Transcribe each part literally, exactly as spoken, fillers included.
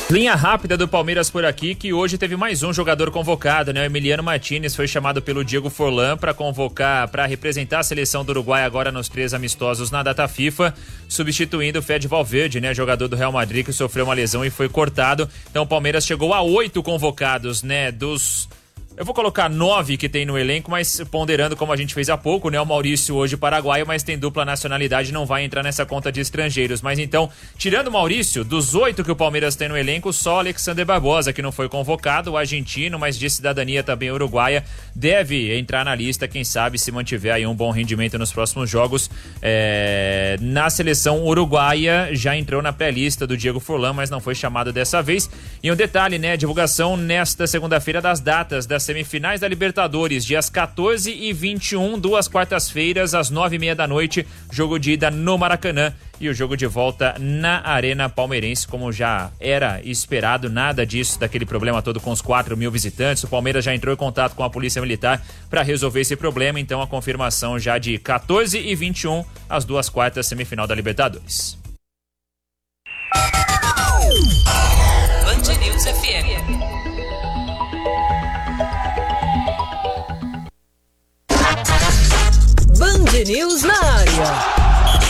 Linha rápida do Palmeiras por aqui, que hoje teve mais um jogador convocado, né? O Emiliano Martínez foi chamado pelo Diego Forlan para convocar, para representar a seleção do Uruguai agora nos três amistosos na data FIFA, substituindo o Fede Valverde, né? Jogador do Real Madrid que sofreu uma lesão e foi cortado. Então o Palmeiras chegou a oito convocados, né? Dos... Eu vou colocar nove que tem no elenco, mas ponderando como a gente fez há pouco, né? O Maurício hoje paraguaio, mas tem dupla nacionalidade, não vai entrar nessa conta de estrangeiros. Mas então, tirando o Maurício, dos oito que o Palmeiras tem no elenco, só Alexander Barbosa, que não foi convocado, o argentino, mas de cidadania também uruguaia, deve entrar na lista, quem sabe, se mantiver aí um bom rendimento nos próximos jogos. É... Na seleção uruguaia, já entrou na pré-lista do Diego Forlan, mas não foi chamado dessa vez. E um detalhe, né? A divulgação nesta segunda-feira das datas das semifinais da Libertadores, dias quatorze e vinte e um, duas quartas-feiras, às nove e meia da noite, jogo de ida no Maracanã e o jogo de volta na Arena Palmeirense, como já era esperado, nada disso, daquele problema todo com os quatro mil visitantes. O Palmeiras já entrou em contato com a Polícia Militar para resolver esse problema, então a confirmação já de quatorze e vinte e um, as duas quartas, semifinal da Libertadores. Band News F M. Band News na área.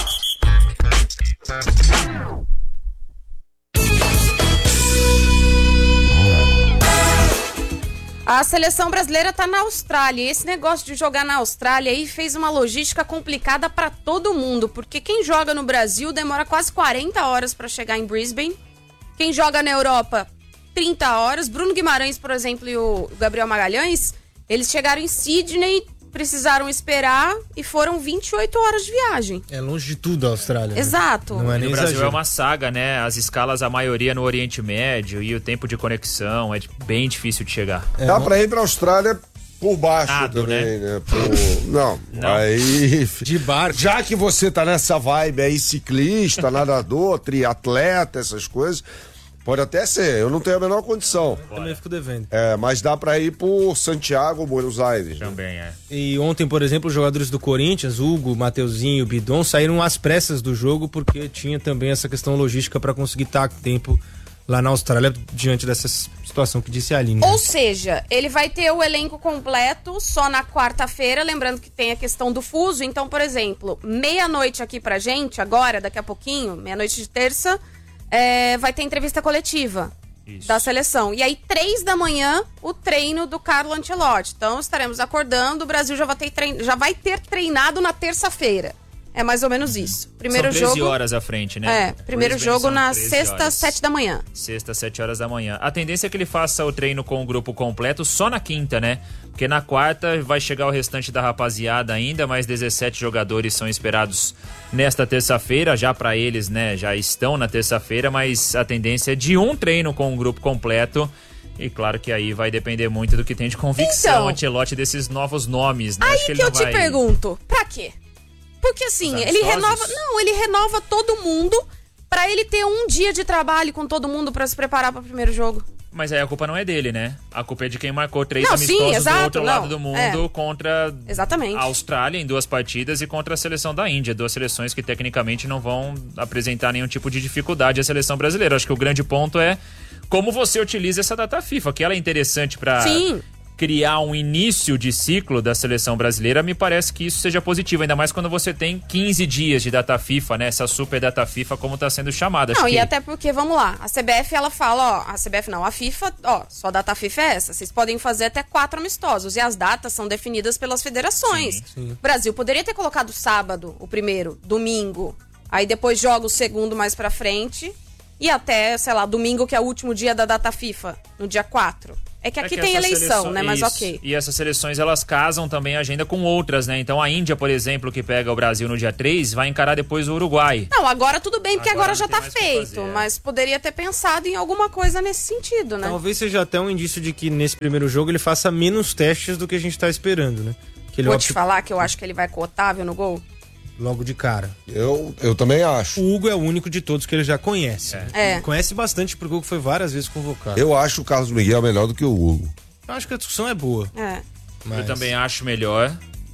A seleção brasileira tá na Austrália. E esse negócio de jogar na Austrália aí fez uma logística complicada para todo mundo, porque quem joga no Brasil demora quase quarenta horas para chegar em Brisbane. Quem joga na Europa, trinta horas. Bruno Guimarães, por exemplo, e o Gabriel Magalhães, eles chegaram em Sydney, precisaram esperar e foram vinte e oito horas de viagem. É longe de tudo a Austrália. Exato. Né? Não é nem no Brasil exagero. É uma saga, né? As escalas, a maioria no Oriente Médio e o tempo de conexão é bem difícil de chegar. É, Dá pra ir pra Austrália por baixo Nado, também, né? né? Por... Não, Não. aí... De barco. Já que você tá nessa vibe aí, ciclista, nadador, triatleta, essas coisas... Pode até ser, eu não tenho a menor condição. Eu também fico devendo. É, mas dá pra ir por Santiago, Buenos Aires. Também é. E ontem, por exemplo, os jogadores do Corinthians, Hugo, Mateuzinho e Bidon, saíram às pressas do jogo porque tinha também essa questão logística para conseguir estar a tempo lá na Austrália diante dessa situação que disse a Aline. Ou seja, ele vai ter o elenco completo só na quarta-feira, lembrando que tem a questão do fuso. Então, por exemplo, meia-noite aqui pra gente, agora, daqui a pouquinho, meia-noite de terça, É, vai ter entrevista coletiva Isso. da seleção. E aí, três da manhã, o treino do Carlo Ancelotti. Então, estaremos acordando, o Brasil já vai ter, trein... já vai ter treinado na terça-feira. É mais ou menos isso. Primeiro São treze jogo... horas à frente, né? É, primeiro Brisbane jogo são na treze sexta, horas. sete da manhã. Sexta, sete horas da manhã. A tendência é que ele faça o treino com o grupo completo só na quinta, né? Porque na quarta vai chegar o restante da rapaziada ainda, mais dezessete jogadores são esperados nesta terça-feira, já pra eles, né? Já estão na terça-feira, mas a tendência é de um treino com o grupo completo. E claro que aí vai depender muito do que tem de convicção, Então, Ancelotti, desses novos nomes, né? Aí Acho que, que, ele eu não te vai... pergunto, pra quê? Porque assim, Os ele amistosos? renova... Não, ele renova todo mundo pra ele ter um dia de trabalho com todo mundo pra se preparar pro primeiro jogo. Mas aí a culpa não é dele, né? A culpa é de quem marcou três Não, amistosos sim, exato, do outro não, lado do mundo é. contra Exatamente. a Austrália em duas partidas e contra a seleção da Índia. Duas seleções que tecnicamente não vão apresentar nenhum tipo de dificuldade à seleção brasileira. Acho que o grande ponto é como você utiliza essa data FIFA, que ela é interessante para criar um início de ciclo da seleção brasileira. Me parece que isso seja positivo, ainda mais quando você tem quinze dias de data FIFA, né? Essa super data FIFA, como está sendo chamada. Não, Acho e que... até porque, vamos lá, a C B F, ela fala, ó, a C B F não, a FIFA, ó, só a data FIFA é essa, vocês podem fazer até quatro amistosos, e as datas são definidas pelas federações. Sim, sim. O Brasil poderia ter colocado sábado, o primeiro, domingo, aí depois joga o segundo mais pra frente, e até, sei lá, domingo, que é o último dia da data FIFA, no dia quatro. É que aqui É que tem essa eleição, seleção- né? Mas Isso. ok. E essas seleções, elas casam também a agenda com outras, né? Então a Índia, por exemplo, que pega o Brasil no dia três, vai encarar depois o Uruguai. Não, agora tudo bem, porque agora, Agora já não tem tá mais o que feito, fazer, é. mas poderia ter pensado em alguma coisa nesse sentido, né? Talvez seja até um indício de que nesse primeiro jogo ele faça menos testes do que a gente tá esperando, né? Que ele Vou opte te falar que eu acho que ele vai com o Otávio no gol. logo de cara. Eu, eu também acho. O Hugo é o único de todos que ele já conhece. É. É. Ele conhece bastante porque o Hugo foi várias vezes convocado. Eu acho o Carlos Miguel melhor do que o Hugo. Eu acho que a discussão é boa. É. Mas... Eu também acho melhor.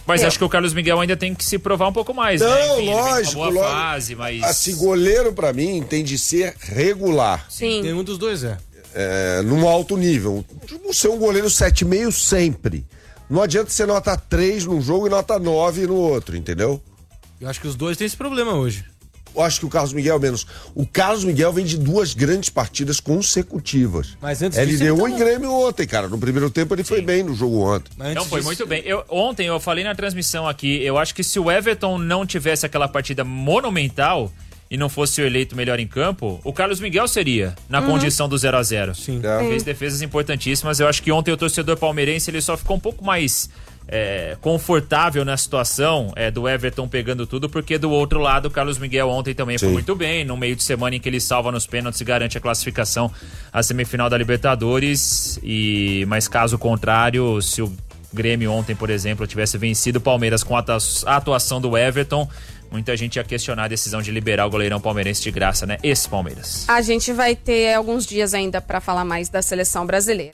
Mas Eu. acho que o Carlos Miguel ainda tem que se provar um pouco mais, Não, né? Enfim, ele vem com uma lógico, boa lógico. fase, mas... Assim, goleiro pra mim tem de ser regular. Sim. Nenhum dos dois é. É, num alto nível. Não ser um goleiro sete vírgula cinco sempre. Não adianta ser nota três num jogo e nota nove no outro, entendeu? Eu acho que os dois têm esse problema hoje. Eu acho que o Carlos Miguel menos. O Carlos Miguel vem de duas grandes partidas consecutivas. Mas antes Ele disso, deu ele um tava- em Grêmio ontem, cara. No primeiro tempo ele foi bem no jogo ontem. Mas Não, antes foi disso- muito bem. Eu, ontem eu falei na transmissão aqui, eu acho que se o Everton não tivesse aquela partida monumental e não fosse o eleito melhor em campo, o Carlos Miguel seria, na condição do zero a zero. Sim. É. Fez defesas importantíssimas. Eu acho que ontem o torcedor palmeirense ele só ficou um pouco mais é, confortável na situação é, do Everton pegando tudo, porque do outro lado o Carlos Miguel ontem também foi Sim. muito bem, no meio de semana em que ele salva nos pênaltis e garante a classificação à semifinal da Libertadores. E mas caso contrário, se o Grêmio ontem, por exemplo, tivesse vencido o Palmeiras com a atuação do Everton, muita gente ia questionar a decisão de liberar o goleirão palmeirense de graça, né? Esse Palmeiras. A gente vai ter alguns dias ainda pra falar mais da seleção brasileira.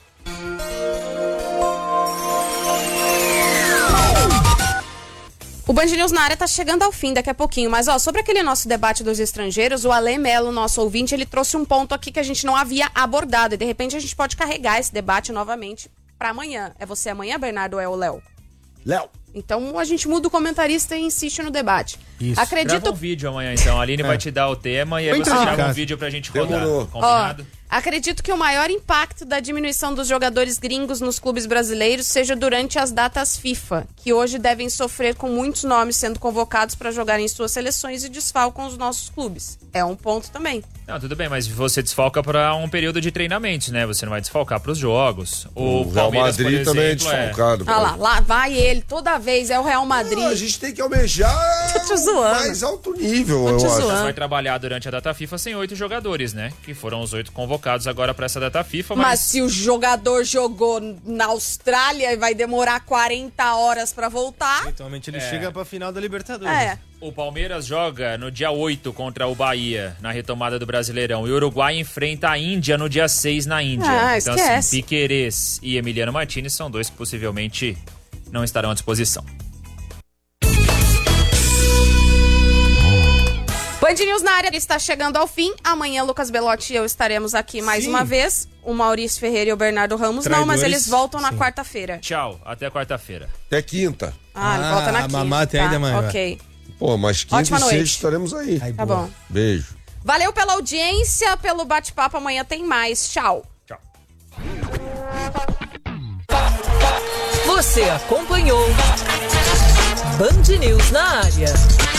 O Band News na área tá chegando ao fim daqui a pouquinho, mas ó, sobre aquele nosso debate dos estrangeiros, o Ale Melo, nosso ouvinte, ele trouxe um ponto aqui que a gente não havia abordado e de repente a gente pode carregar esse debate novamente pra amanhã. É você amanhã, Bernardo, ou é o Léo? Léo. Então a gente muda o comentarista e insiste no debate. Isso. Acredito Grava um vídeo amanhã então, a Aline vai te dar o tema e aí Vou você entrar em grava um casa. vídeo pra gente rodar. Demorou. Combinado? Ó, acredito que o maior impacto da diminuição dos jogadores gringos nos clubes brasileiros seja durante as datas FIFA, que hoje devem sofrer com muitos nomes sendo convocados para jogar em suas seleções e desfalcam os nossos clubes. É um ponto também. Não, tudo bem, mas você desfalca pra um período de treinamentos, né? Você não vai desfalcar pros jogos. O, O Real Palmeiras, Madrid por também é exemplo, desfalcado. Ah lá, lá vai ele, toda vez é o Real Madrid. Não, a gente tem que almejar Tô te zoando. mais alto nível, Tô eu te acho. zoando. vai trabalhar durante a data FIFA sem oito jogadores, né? Que foram os oito convocados agora pra essa data FIFA, Mas mas... se o jogador jogou na Austrália e vai demorar quarenta horas para voltar, Eventualmente ele chega pra final da Libertadores. é. O Palmeiras joga no dia oito contra o Bahia, na retomada do Brasileirão. E o Uruguai enfrenta a Índia no dia seis na Índia. Ah, então, esquece. assim, Piquerez e Emiliano Martínez são dois que possivelmente não estarão à disposição. Band News na área está chegando ao fim. Amanhã, Lucas Belotti e eu estaremos aqui mais Sim. uma vez. O Maurício Ferreira e o Bernardo Ramos não, mas Traidores. eles voltam na Sim. quarta-feira. Tchau, até quarta-feira. Até quinta. Ah, ele Ah, volta na a quinta. mamata é ainda maior. Ok, Pô, mas quinta Ótima e noite. sexta estaremos aí. Ai, tá boa. bom. Beijo. Valeu pela audiência, pelo bate-papo. Amanhã tem mais. Tchau. Tchau. Você acompanhou Band News na área.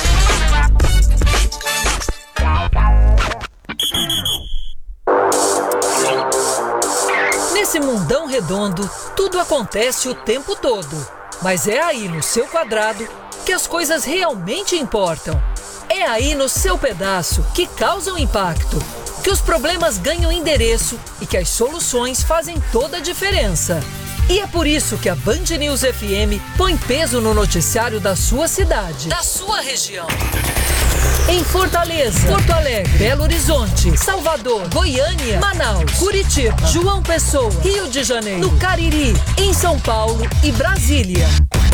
Nesse mundão redondo, tudo acontece o tempo todo. Mas é aí no seu quadrado que as coisas realmente importam. É aí no seu pedaço que causam impacto, que os problemas ganham endereço e que as soluções fazem toda a diferença. E é por isso que a Band News F M põe peso no noticiário da sua cidade, da sua região. Em Fortaleza, Porto Alegre, Belo Horizonte, Salvador, Goiânia, Manaus, Curitiba, João Pessoa, Rio de Janeiro, no Cariri, em São Paulo e Brasília.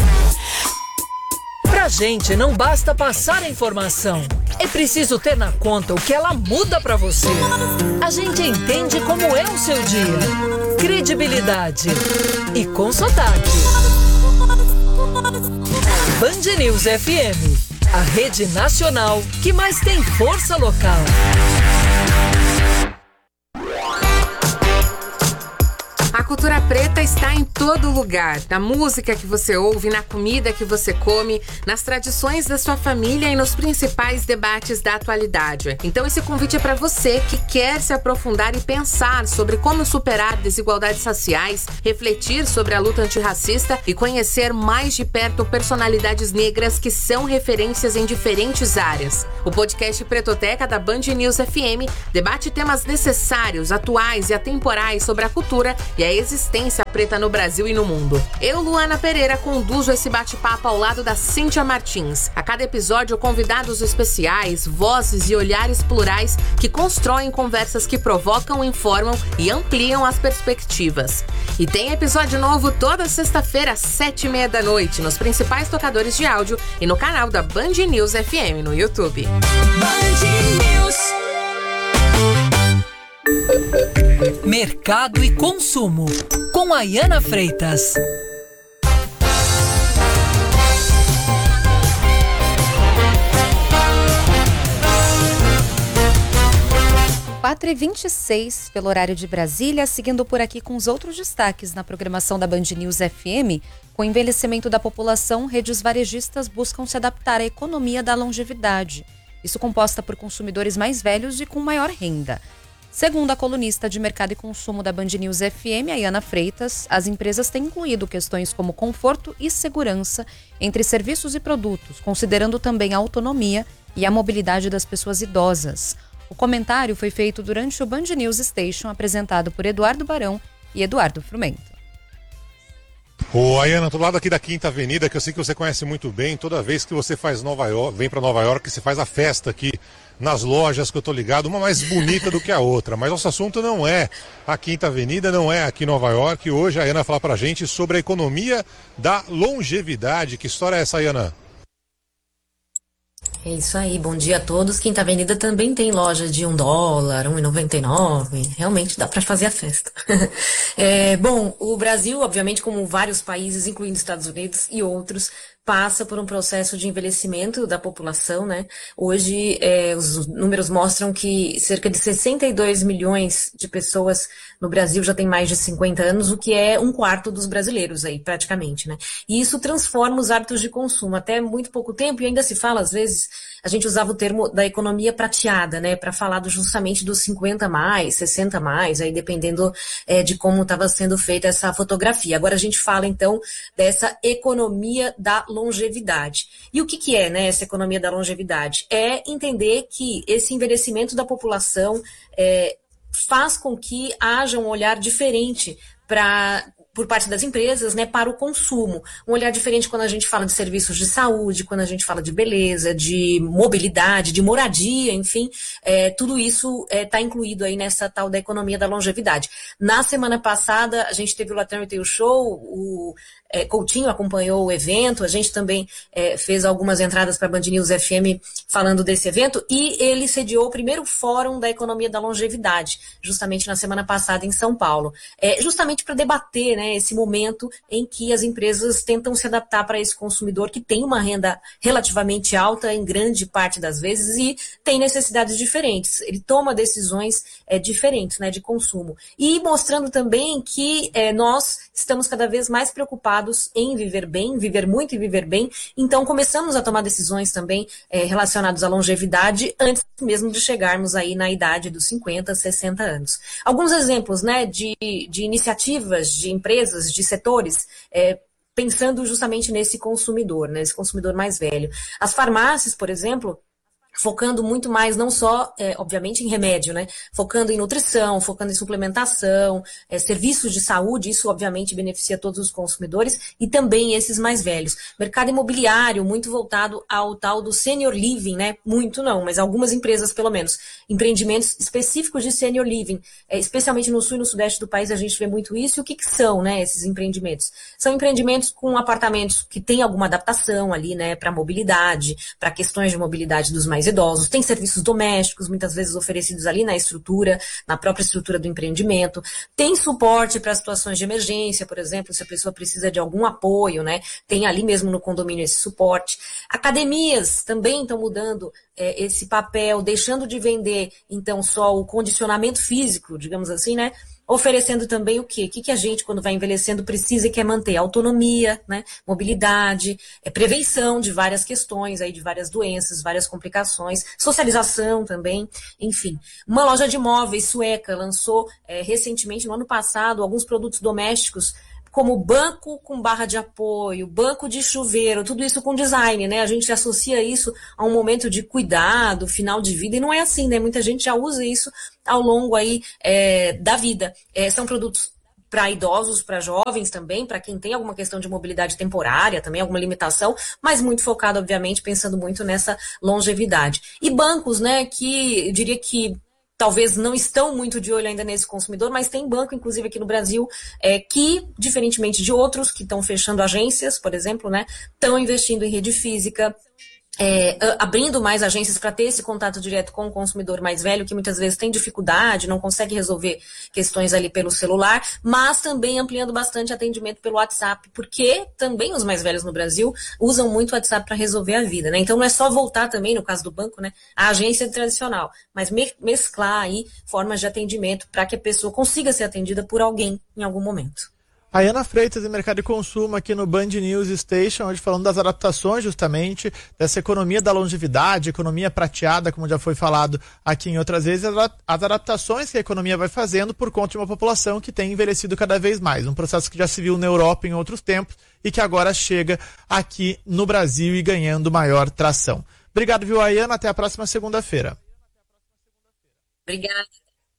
Pra gente não basta passar a informação, é preciso ter na conta o que ela muda pra você. A gente entende como é o seu dia, credibilidade e com sotaque. Band News F M, a rede nacional que mais tem força local. A cultura preta está em todo lugar, na música que você ouve, na comida que você come, nas tradições da sua família e nos principais debates da atualidade. Então esse convite é para você que quer se aprofundar e pensar sobre como superar desigualdades raciais, refletir sobre a luta antirracista e conhecer mais de perto personalidades negras que são referências em diferentes áreas. O podcast Pretoteca da Band News F M debate temas necessários, atuais e atemporais sobre a cultura e a existência preta no Brasil e no mundo. Eu, Luana Pereira, conduzo esse bate-papo ao lado da Cíntia Martins. A cada episódio, convidados especiais, vozes e olhares plurais que constroem conversas que provocam, informam e ampliam as perspectivas. E tem episódio novo toda sexta-feira às sete e meia da noite nos principais tocadores de áudio e no canal da Band News F M no YouTube. Band News. Mercado e consumo, com Ayana Freitas. quatro e vinte e seis pelo horário de Brasília, seguindo por aqui com os outros destaques na programação da Band News F M. Com o envelhecimento da população, redes varejistas buscam se adaptar à economia da longevidade. Isso composta por consumidores mais velhos e com maior renda. Segundo a colunista de Mercado e Consumo da Band News F M, Ayana Freitas, as empresas têm incluído questões como conforto e segurança entre serviços e produtos, considerando também a autonomia e a mobilidade das pessoas idosas. O comentário foi feito durante o Band News Station, apresentado por Eduardo Barão e Eduardo Frumento. Ô, Ayana, tô do lado aqui da Quinta Avenida, que eu sei que você conhece muito bem. Toda vez que você faz Nova York, vem para Nova York, você faz a festa aqui nas lojas que eu tô ligado, uma mais bonita do que a outra. Mas nosso assunto não é a Quinta Avenida, não é aqui em Nova York. Hoje a Ayana vai falar pra gente sobre a economia da longevidade. Que história é essa, Ayana? É isso aí, bom dia a todos. Quinta Avenida também tem loja de um dólar, um real e noventa e nove. Realmente dá para fazer a festa. É, bom, o Brasil, obviamente, como vários países, incluindo Estados Unidos e outros, passa por um processo de envelhecimento da população, né? Hoje, é, os números mostram que cerca de sessenta e dois milhões de pessoas no Brasil já têm mais de cinquenta anos, o que é um quarto dos brasileiros aí, praticamente, né? E isso transforma os hábitos de consumo. Até muito pouco tempo, e ainda se fala, às vezes, a gente usava o termo da economia prateada, né? Para falar do, justamente dos cinquenta mais, sessenta mais, aí dependendo é, de como estava sendo feita essa fotografia. Agora a gente fala, então, dessa economia da longevidade. E o que, que é, né, essa economia da longevidade? É entender que esse envelhecimento da população é, faz com que haja um olhar diferente para... por parte das empresas, né, para o consumo. Um olhar diferente quando a gente fala de serviços de saúde, quando a gente fala de beleza, de mobilidade, de moradia, enfim, é, tudo isso está é, incluído aí nessa tal da economia da longevidade. Na semana passada, a gente teve o Latam Retail Show, o é, Coutinho acompanhou o evento, a gente também é, fez algumas entradas para a Band News F M falando desse evento, e ele sediou o primeiro fórum da economia da longevidade, justamente na semana passada em São Paulo. É, justamente para debater, né, esse momento em que as empresas tentam se adaptar para esse consumidor que tem uma renda relativamente alta em grande parte das vezes e tem necessidades diferentes. Ele toma decisões é, diferentes, né, de consumo. E mostrando também que é, nós estamos cada vez mais preocupados em viver bem, viver muito e viver bem. Então começamos a tomar decisões também é, relacionadas à longevidade antes mesmo de chegarmos aí na idade dos cinquenta, sessenta anos. Alguns exemplos, né, de, de iniciativas de empresas, de setores, é, pensando justamente nesse consumidor, né, esse consumidor mais velho. As farmácias, por exemplo, focando muito mais, não só, é, obviamente, em remédio, né? Focando em nutrição, focando em suplementação, é, serviços de saúde, isso obviamente beneficia todos os consumidores e também esses mais velhos. Mercado imobiliário, muito voltado ao tal do senior living, né? Muito não, mas algumas empresas, pelo menos, empreendimentos específicos de senior living, é, especialmente no sul e no sudeste do país a gente vê muito isso. E o que, que são, né, esses empreendimentos? São empreendimentos com apartamentos que têm alguma adaptação ali, né, para mobilidade, para questões de mobilidade dos mais idosos, tem serviços domésticos, muitas vezes oferecidos ali na estrutura, na própria estrutura do empreendimento, tem suporte para situações de emergência, por exemplo, se a pessoa precisa de algum apoio, né, tem ali mesmo no condomínio esse suporte. Academias também estão mudando é, esse papel, deixando de vender, então, só o condicionamento físico, digamos assim, né, oferecendo também o quê? O que, que a gente, quando vai envelhecendo, precisa e quer manter? Autonomia, né? Mobilidade, é, prevenção de várias questões, aí, de várias doenças, várias complicações, socialização também, enfim. Uma loja de móveis sueca lançou é, recentemente, no ano passado, alguns produtos domésticos, como banco com barra de apoio, banco de chuveiro, tudo isso com design, né? A gente associa isso a um momento de cuidado, final de vida, e não é assim, né? Muita gente já usa isso ao longo aí é, da vida. É, são produtos para idosos, para jovens também, para quem tem alguma questão de mobilidade temporária, também alguma limitação, mas muito focado, obviamente, pensando muito nessa longevidade. E bancos, né, que eu diria que talvez não estão muito de olho ainda nesse consumidor, mas tem banco, inclusive aqui no Brasil, é, que, diferentemente de outros que estão fechando agências, por exemplo, né, estão investindo em rede física, É, abrindo mais agências para ter esse contato direto com o consumidor mais velho, que muitas vezes tem dificuldade, não consegue resolver questões ali pelo celular, mas também ampliando bastante atendimento pelo WhatsApp, porque também os mais velhos no Brasil usam muito o WhatsApp para resolver a vida, né? Então não é só voltar também, no caso do banco, né, a agência tradicional, mas me- mesclar aí formas de atendimento para que a pessoa consiga ser atendida por alguém em algum momento. A Ana Freitas, do Mercado e Consumo, aqui no Band News Station, hoje falando das adaptações justamente, dessa economia da longevidade, economia prateada, como já foi falado aqui em outras vezes, as adaptações que a economia vai fazendo por conta de uma população que tem envelhecido cada vez mais. Um processo que já se viu na Europa em outros tempos e que agora chega aqui no Brasil e ganhando maior tração. Obrigado, viu, Ayana? Até a próxima segunda-feira. Obrigada.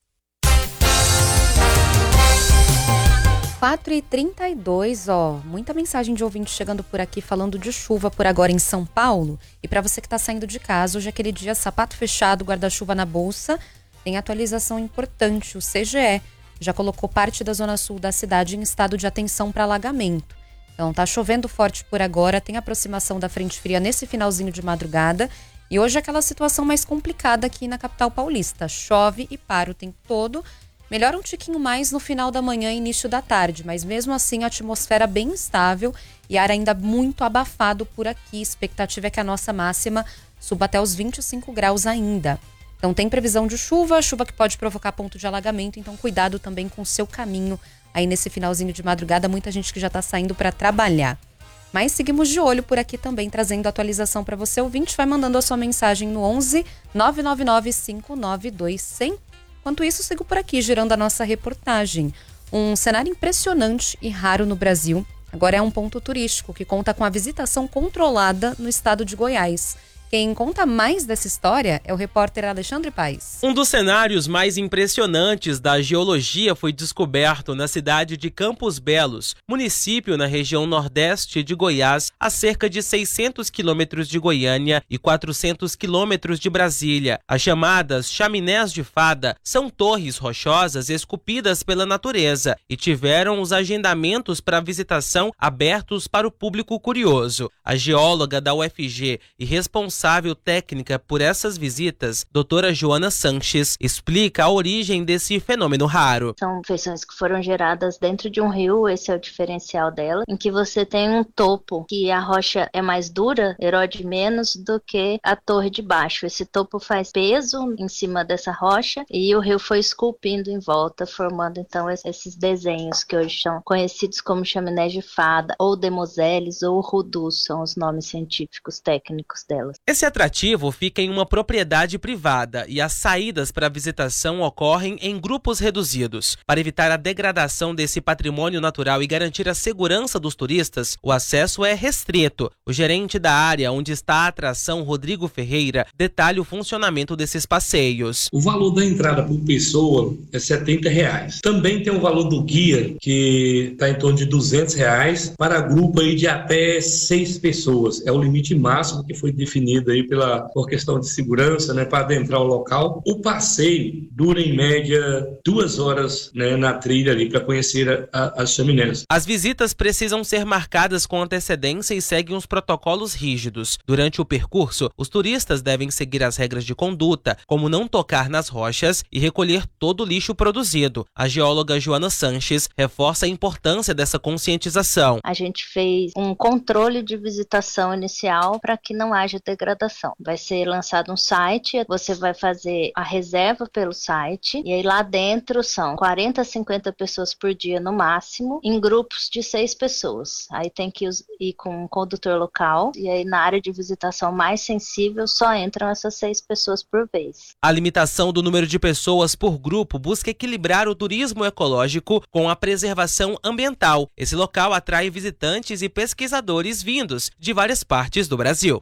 quatro e trinta e dois, ó, muita mensagem de ouvinte chegando por aqui falando de chuva por agora em São Paulo. E para você que está saindo de casa, hoje é aquele dia sapato fechado, guarda-chuva na bolsa, tem atualização importante. O C G E já colocou parte da zona sul da cidade em estado de atenção para alagamento. Então tá chovendo forte por agora, tem aproximação da frente fria nesse finalzinho de madrugada. E hoje é aquela situação mais complicada aqui na capital paulista. Chove e para o tempo todo. Melhora um tiquinho mais no final da manhã e início da tarde, mas mesmo assim a atmosfera bem estável e ar ainda muito abafado por aqui. Expectativa é que a nossa máxima suba até os vinte e cinco graus ainda. Então tem previsão de chuva, chuva que pode provocar ponto de alagamento, então cuidado também com o seu caminho aí nesse finalzinho de madrugada. Muita gente que já está saindo para trabalhar. Mas seguimos de olho por aqui também, trazendo atualização para você, ouvinte. Vai mandando a sua mensagem no onze nove nove nove cinco nove dois zero zero. Enquanto isso, sigo por aqui, girando a nossa reportagem. Um cenário impressionante e raro no Brasil. Agora é um ponto turístico que conta com a visitação controlada no estado de Goiás. Quem conta mais dessa história é o repórter Alexandre Paes. Um dos cenários mais impressionantes da geologia foi descoberto na cidade de Campos Belos, município na região nordeste de Goiás, a cerca de seiscentos quilômetros de Goiânia e quatrocentos quilômetros de Brasília. As chamadas chaminés de fada são torres rochosas esculpidas pela natureza e tiveram os agendamentos para visitação abertos para o público curioso. A geóloga da U F G e responsável técnica por essas visitas, doutora Joana Sanches, explica a origem desse fenômeno raro. São feições que foram geradas dentro de um rio, esse é o diferencial dela, em que você tem um topo, que a rocha é mais dura, erode menos do que a torre de baixo. Esse topo faz peso em cima dessa rocha e o rio foi esculpindo em volta, formando então esses desenhos que hoje são conhecidos como chaminés de fada, ou demoselles, ou rudus, são os nomes científicos técnicos delas. Esse atrativo fica em uma propriedade privada e as saídas para visitação ocorrem em grupos reduzidos. Para evitar a degradação desse patrimônio natural e garantir a segurança dos turistas, o acesso é restrito. O gerente da área onde está a atração, Rodrigo Ferreira, detalha o funcionamento desses passeios. O valor da entrada por pessoa é setenta reais. Também tem o valor do guia, que está em torno de duzentos reais, para grupo aí de até seis pessoas. É o limite máximo que foi definido aí pela, por questão de segurança, né, para adentrar o local. O passeio dura em média duas horas, né, na trilha ali para conhecer a, a, as chaminés. As visitas precisam ser marcadas com antecedência e seguem os protocolos rígidos. Durante o percurso, os turistas devem seguir as regras de conduta, como não tocar nas rochas e recolher todo o lixo produzido. A geóloga Joana Sanches reforça a importância dessa conscientização. A gente fez um controle de visitação inicial para que não haja degradação. Vai ser lançado um site, você vai fazer a reserva pelo site e aí lá dentro são quarenta a cinquenta pessoas por dia no máximo, em grupos de seis pessoas. Aí tem que ir com um condutor local e aí na área de visitação mais sensível só entram essas seis pessoas por vez. A limitação do número de pessoas por grupo busca equilibrar o turismo ecológico com a preservação ambiental. Esse local atrai visitantes e pesquisadores vindos de várias partes do Brasil.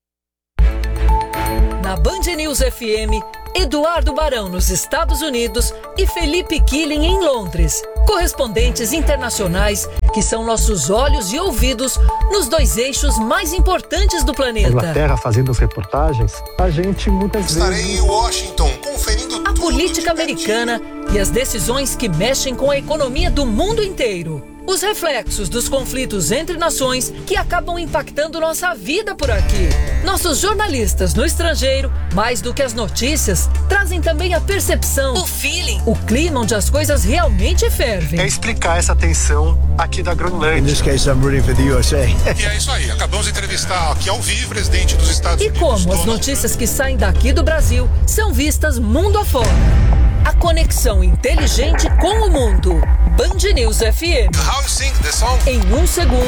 Na Band News F M, Eduardo Barão nos Estados Unidos e Felipe Killing em Londres, Correspondentes internacionais que são nossos olhos e ouvidos nos dois eixos mais importantes do planeta. Inglaterra fazendo as reportagens, a gente muitas Estarei vezes... Estarei em Washington conferindo a tudo política americana e as decisões que mexem com a economia do mundo inteiro. Os reflexos dos conflitos entre nações que acabam impactando nossa vida por aqui. Nossos jornalistas no estrangeiro, mais do que as notícias, trazem também a percepção, o feeling, o clima onde as coisas realmente fervem. É explicar essa tensão aqui da Groenlândia. In this case, I'm rooting for the U S A. E é isso aí, acabamos de entrevistar aqui ao vivo o presidente dos Estados e Unidos. E como as notícias que saem daqui do Brasil são vistas mundo afora. A conexão inteligente com o mundo. Band News F M. How you sing the song? Em um segundo,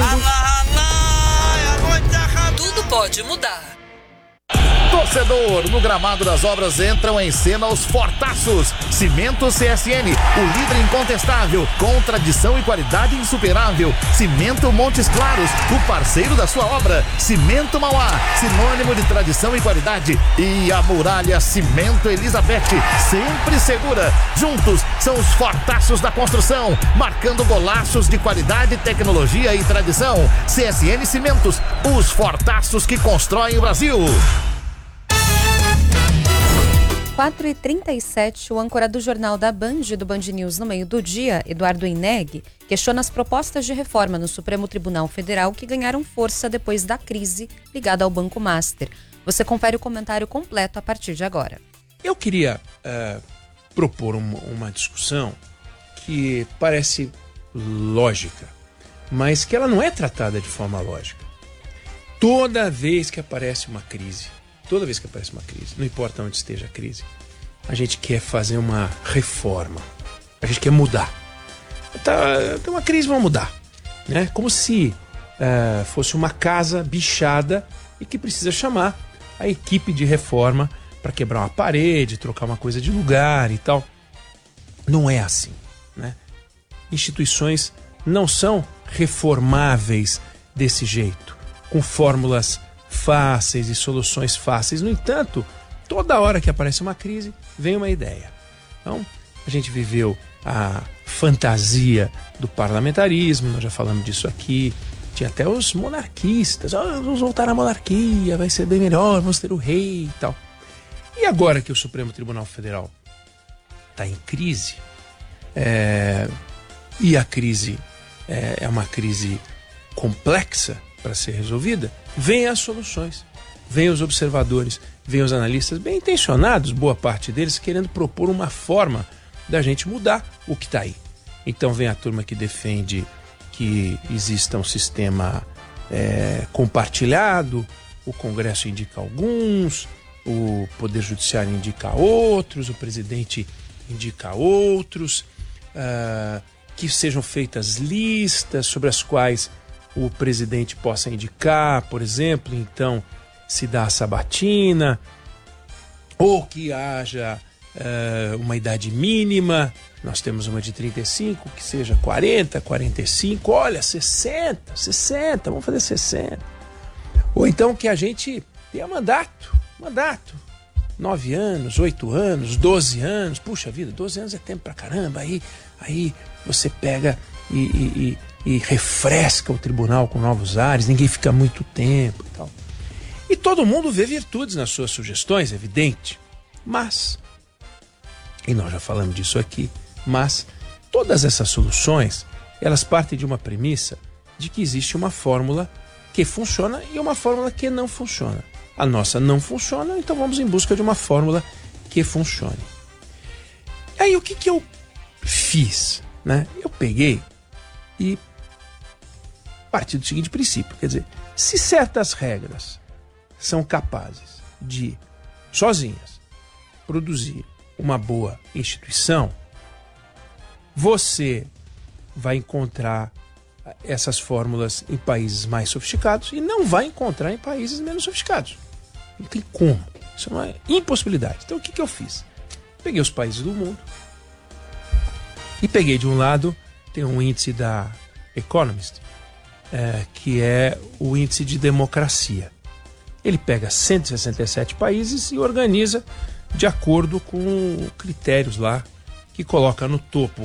tudo pode mudar. Torcedor, no gramado das obras entram em cena os fortaços. Cimento C S N, o líder incontestável, com tradição e qualidade insuperável. Cimento Montes Claros, o parceiro da sua obra. Cimento Mauá, sinônimo de tradição e qualidade. E a Muralha Cimento Elizabeth, sempre segura. Juntos são os fortaços da construção, marcando golaços de qualidade, tecnologia e tradição. C S N Cimentos, os fortaços que constroem o Brasil. quatro e trinta e sete, o âncora do Jornal da Band, do Band News no meio do dia, Eduardo Ineg, questiona as propostas de reforma no Supremo Tribunal Federal que ganharam força depois da crise ligada ao Banco Master. Você confere o comentário completo a partir de agora. Eu queria uh, propor uma, uma discussão que parece lógica, mas que ela não é tratada de forma lógica. Toda vez que aparece uma crise, Toda vez que aparece uma crise, não importa onde esteja a crise, a gente quer fazer uma reforma, a gente quer mudar. Tá, tem uma crise, vamos mudar. Né? Como se uh, fosse uma casa bichada e que precisa chamar a equipe de reforma para quebrar uma parede, trocar uma coisa de lugar e tal. Não é assim. Né? Instituições não são reformáveis desse jeito, com fórmulas fáceis e soluções fáceis. No entanto, toda hora que aparece uma crise, vem uma ideia. Então, a gente viveu a fantasia do parlamentarismo, nós já falamos disso aqui. Tinha até os monarquistas, oh, vamos voltar à monarquia, vai ser bem melhor, vamos ter o rei e tal. E agora que o Supremo Tribunal Federal está em crise, é, e a crise é, é uma crise complexa para ser resolvida, vêm as soluções, vêm os observadores, vêm os analistas bem intencionados, boa parte deles querendo propor uma forma da gente mudar o que está aí. Então vem a turma que defende que exista um sistema é, compartilhado, o Congresso indica alguns, o Poder Judiciário indica outros, o presidente indica outros, uh, que sejam feitas listas sobre as quais o presidente possa indicar, por exemplo, então se dá a sabatina, ou que haja uh, uma idade mínima. Nós temos uma de trinta e cinco, que seja quarenta, quarenta e cinco, olha, sessenta, sessenta, vamos fazer sessenta. Ou então que a gente tenha mandato, mandato, nove anos, oito anos, doze anos, puxa vida, doze anos é tempo pra caramba, aí, aí você pega e, e, e, e refresca o tribunal com novos ares, ninguém fica muito tempo e tal. E todo mundo vê virtudes nas suas sugestões, é evidente, mas, e nós já falamos disso aqui, mas todas essas soluções, elas partem de uma premissa de que existe uma fórmula que funciona e uma fórmula que não funciona. A nossa não funciona, então vamos em busca de uma fórmula que funcione. Aí o que, que eu fiz? Né? Eu peguei e parti do seguinte princípio, quer dizer, se certas regras são capazes de, sozinhas, produzir uma boa instituição, você vai encontrar essas fórmulas em países mais sofisticados e não vai encontrar em países menos sofisticados. Não tem como. Isso é uma impossibilidade. Então o que, que eu fiz? Peguei os países do mundo e peguei de um lado, tem um índice da Economist, é, que é o índice de democracia. Ele pega cento e sessenta e sete países e organiza de acordo com critérios lá, que coloca no topo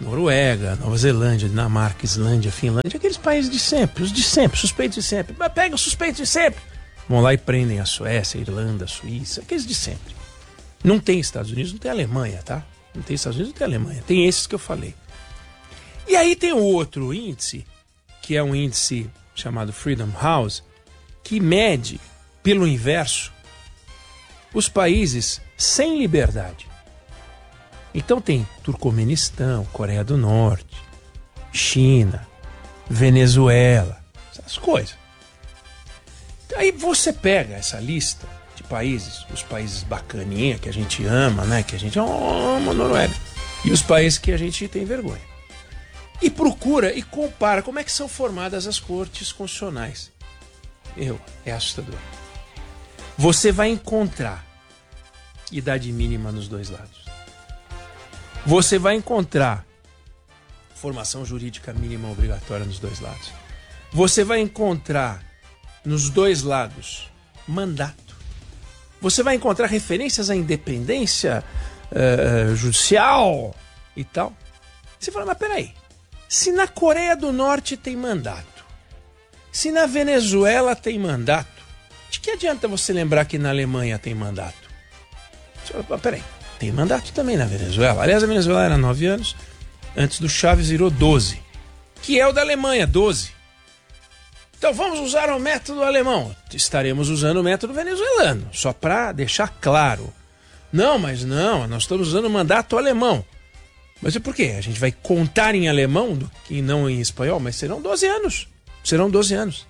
Noruega, Nova Zelândia, Dinamarca, Islândia, Finlândia, aqueles países de sempre, os de sempre, suspeitos de sempre. Mas pega os suspeitos de sempre. Vão lá e prendem a Suécia, a Irlanda, a Suíça, aqueles de sempre. Não tem Estados Unidos, não tem Alemanha, tá? Não tem Estados Unidos, não tem Alemanha. Tem esses que eu falei. E aí tem o outro índice, que é um índice chamado Freedom House, que mede, pelo inverso, os países sem liberdade. Então tem Turcomenistão, Coreia do Norte, China, Venezuela, essas coisas. Aí você pega essa lista de países, os países bacaninha que a gente ama, né? Que a gente ama, Noruega, e os países que a gente tem vergonha. E procura e compara como é que são formadas as cortes constitucionais. Eu, é assustador. Você vai encontrar idade mínima nos dois lados. Você vai encontrar formação jurídica mínima obrigatória nos dois lados. Você vai encontrar nos dois lados mandato. Você vai encontrar referências à independência uh, judicial e tal. Você fala, mas peraí, se na Coreia do Norte tem mandato, se na Venezuela tem mandato, de que adianta você lembrar que na Alemanha tem mandato? Você fala, mas peraí, tem mandato também na Venezuela. Aliás, a Venezuela era nove anos, antes do Chávez virou doze, que é o da Alemanha, doze. Então vamos usar o método alemão. Estaremos usando o método venezuelano, só para deixar claro. Não, mas não, nós estamos usando o mandato alemão. Mas é por quê? A gente vai contar em alemão e não em espanhol, mas serão doze anos. Serão doze anos.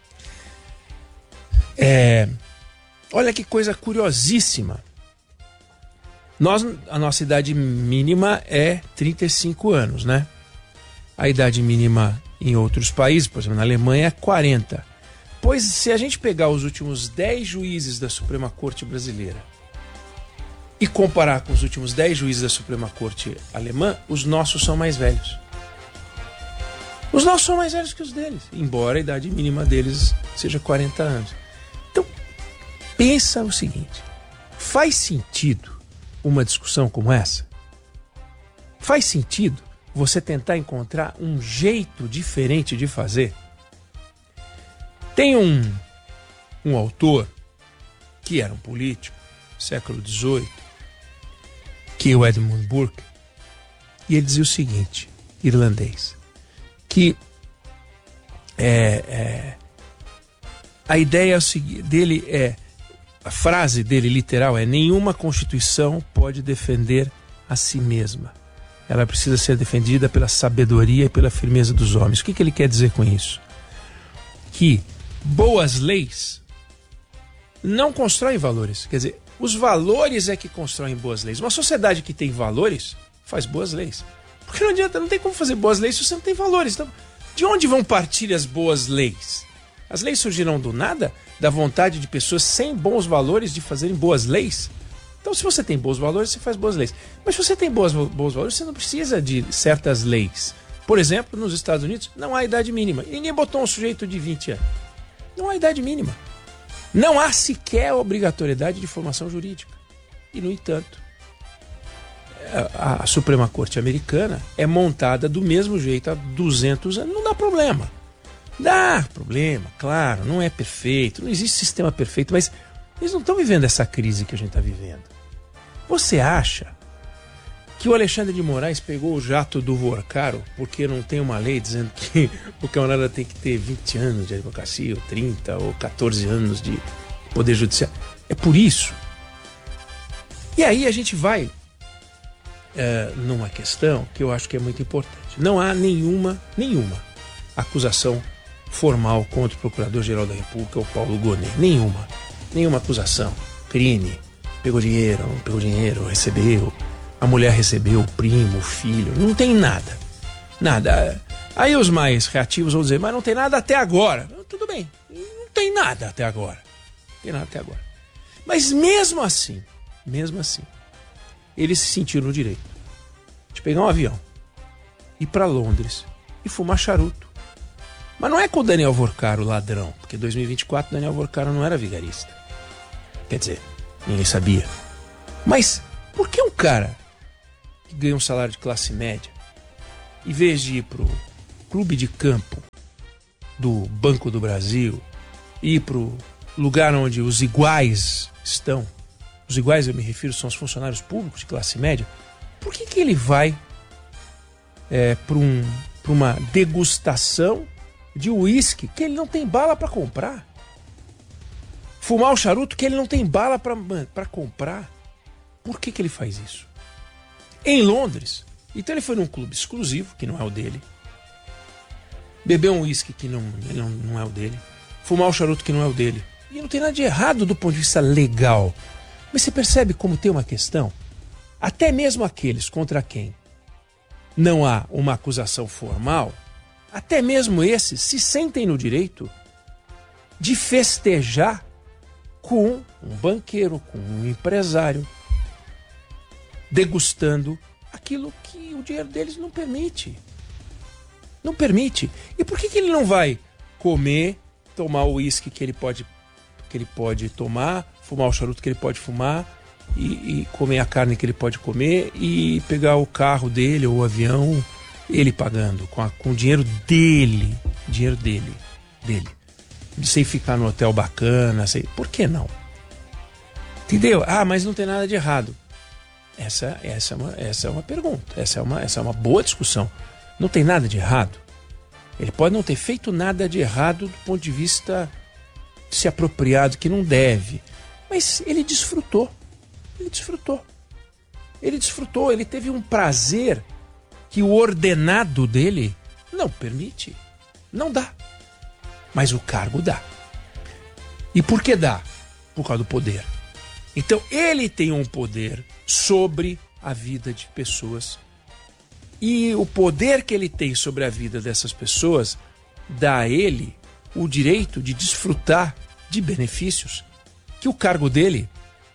É... Olha que coisa curiosíssima. Nós, a nossa idade mínima é trinta e cinco anos, né? A idade mínima em outros países, por exemplo, na Alemanha é quarenta. Pois se a gente pegar os últimos dez juízes da Suprema Corte brasileira e comparar com os últimos dez juízes da Suprema Corte alemã, os nossos são mais velhos. Os nossos são mais velhos que os deles, embora a idade mínima deles seja quarenta anos. Então, pensa o seguinte, faz sentido uma discussão como essa? Faz sentido você tentar encontrar um jeito diferente de fazer? Tem um, um autor que era um político, século dezoito, que é o Edmund Burke, e ele dizia o seguinte, irlandês, que é, é, a ideia dele é, a frase dele literal é: nenhuma Constituição pode defender a si mesma. Ela precisa ser defendida pela sabedoria e pela firmeza dos homens. O que, que ele quer dizer com isso? Que boas leis não constroem valores. Quer dizer, os valores é que constroem boas leis. Uma sociedade que tem valores faz boas leis. Porque não adianta, não tem como fazer boas leis se você não tem valores. Então, de onde vão partir as boas leis? As leis surgirão do nada, da vontade de pessoas sem bons valores de fazerem boas leis? Então, se você tem bons valores, você faz boas leis. Mas se você tem bons, bons valores, você não precisa de certas leis. Por exemplo, nos Estados Unidos, não há idade mínima. E ninguém botou um sujeito de vinte anos. Não há idade mínima. Não há sequer obrigatoriedade de formação jurídica. E, no entanto, a, a Suprema Corte americana é montada do mesmo jeito há duzentos anos. Não dá problema. Dá problema, claro, não é perfeito, não existe sistema perfeito, mas eles não estão vivendo essa crise que a gente está vivendo. Você acha que o Alexandre de Moraes pegou o jato do Vorcaro porque não tem uma lei dizendo que o camarada tem que ter vinte anos de advocacia, ou trinta, ou quatorze anos de poder judiciário? É por isso. E aí a gente vai é, numa questão que eu acho que é muito importante. Não há nenhuma, nenhuma acusação formal contra o Procurador-Geral da República, o Paulo Gonet. Nenhuma. Nenhuma acusação. Crime. Pegou dinheiro, não pegou dinheiro, recebeu. A mulher recebeu, o primo, o filho. Não tem nada. Nada. Aí os mais reativos vão dizer, mas não tem nada até agora. Tudo bem. Não tem nada até agora. Não tem nada até agora. Mas mesmo assim, mesmo assim, eles se sentiram no direito de pegar um avião, ir para Londres e fumar charuto. Mas não é com o Daniel Vorcaro ladrão, porque em dois mil e vinte e quatro Daniel Vorcaro não era vigarista. Quer dizer, ninguém sabia. Mas por que um cara que ganha um salário de classe média em vez de ir pro clube de campo do Banco do Brasil, ir pro lugar onde os iguais estão, os iguais eu me refiro são os funcionários públicos de classe média, por que que ele vai é, para um, para uma degustação de uísque que ele não tem bala para comprar? Fumar o charuto que ele não tem bala para comprar? Por que que ele faz isso? Em Londres, então ele foi num clube exclusivo, que não é o dele, bebeu um uísque que não, não, não é o dele, fumar o charuto que não é o dele. E não tem nada de errado do ponto de vista legal. Mas você percebe como tem uma questão? Até mesmo aqueles contra quem não há uma acusação formal, até mesmo esses se sentem no direito de festejar com um banqueiro, com um empresário, degustando aquilo que o dinheiro deles não permite. Não permite. E por que que ele não vai comer, tomar o uísque que ele pode, que ele pode tomar, fumar o charuto que ele pode fumar, e, e comer a carne que ele pode comer, e pegar o carro dele ou o avião, ele pagando, com, a, com o dinheiro dele, dinheiro dele, dele, sem ficar no hotel bacana, sem, por que não? Entendeu? Ah, mas não tem nada de errado. Essa, essa, é, uma, essa é uma pergunta, essa é uma, essa é uma boa discussão. Não tem nada de errado. Ele pode não ter feito nada de errado do ponto de vista de se apropriar do que não deve. Mas ele desfrutou. Ele desfrutou. Ele desfrutou. Ele teve um prazer que o ordenado dele não permite. Não dá. Mas o cargo dá. E por que dá? Por causa do poder. Então ele tem um poder sobre a vida de pessoas. E o poder que ele tem sobre a vida dessas pessoas dá a ele o direito de desfrutar de benefícios que o cargo dele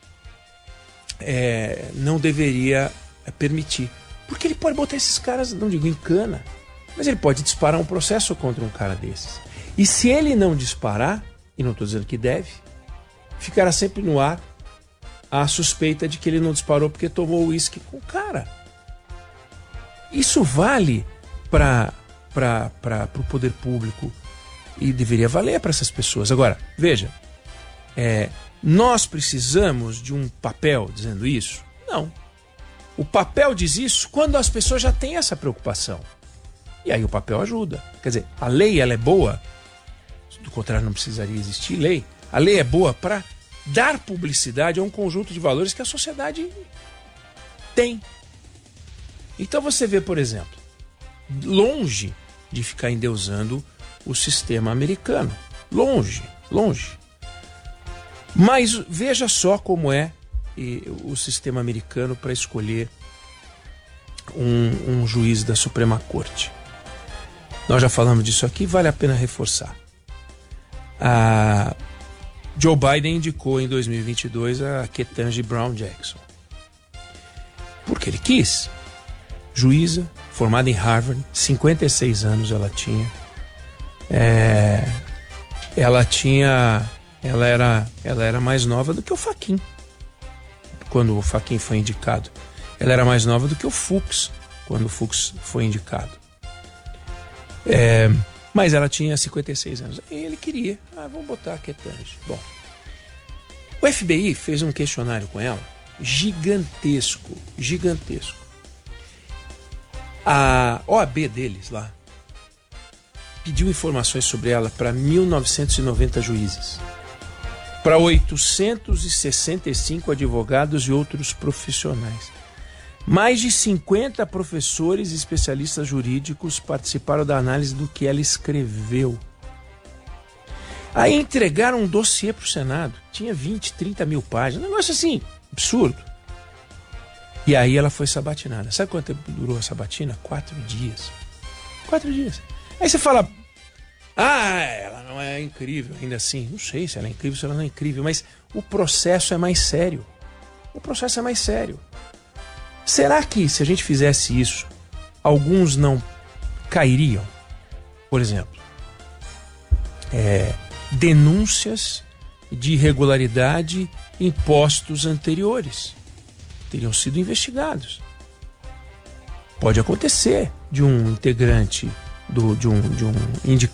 é, não deveria permitir. Porque ele pode botar esses caras, não digo em cana, mas ele pode disparar um processo contra um cara desses. E se ele não disparar, e não estou dizendo que deve, ficará sempre no ar a suspeita de que ele não disparou porque tomou uísque com o cara. Isso vale para o poder público e deveria valer para essas pessoas. Agora, veja, é, nós precisamos de um papel dizendo isso? Não. O papel diz isso quando as pessoas já têm essa preocupação. E aí o papel ajuda. Quer dizer, a lei ela é boa, do contrário não precisaria existir lei. A lei é boa para dar publicidade a um conjunto de valores que a sociedade tem. Então você vê, por exemplo, longe de ficar endeusando o sistema americano. Longe, longe. Mas veja só como é e, o sistema americano para escolher um, um juiz da Suprema Corte. Nós já falamos disso aqui, vale a pena reforçar. A Joe Biden indicou em dois mil e vinte e dois a Ketanji Brown Jackson. Porque ele quis. Juíza, formada em Harvard, cinquenta e seis anos ela tinha. É, ela tinha, ela era, ela era mais nova do que o Fachin. Quando o Fachin foi indicado, ela era mais nova do que o Fuchs quando o Fuchs foi indicado. É, mas ela tinha cinquenta e seis anos. E ele queria, ah, vamos botar a Ketanji. Bom, o F B I fez um questionário com ela, gigantesco, gigantesco. A O A B deles lá pediu informações sobre ela para mil novecentos e noventa juízes, para oitocentos e sessenta e cinco advogados e outros profissionais. Mais de cinquenta professores e especialistas jurídicos participaram da análise do que ela escreveu. Aí entregaram um dossiê para o Senado, tinha vinte, trinta mil páginas, um negócio assim, absurdo. E aí ela foi sabatinada. Sabe quanto tempo durou a sabatina? Quatro dias. Quatro dias. Aí você fala, ah, ela não é incrível ainda assim. Não sei se ela é incrível, se ela não é incrível, mas o processo é mais sério. O processo é mais sério. Será que se a gente fizesse isso, alguns não cairiam? Por exemplo, é, denúncias de irregularidade em postos anteriores teriam sido investigados. pode acontecer de um integrante do, de um, de um